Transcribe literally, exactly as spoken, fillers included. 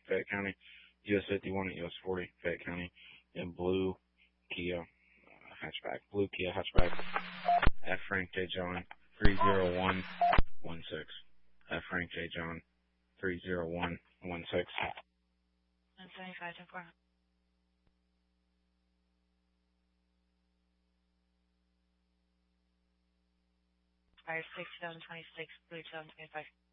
Fayette County, U S fifty-one at U S forty, Fayette County, in blue Kia uh, hatchback, blue Kia hatchback, at Frank J. John, three zero one one six. At Frank J. John, three zero one one six. one seventy-five, ten four. Fire six, two thousand twenty-six, blue two thousand twenty-five.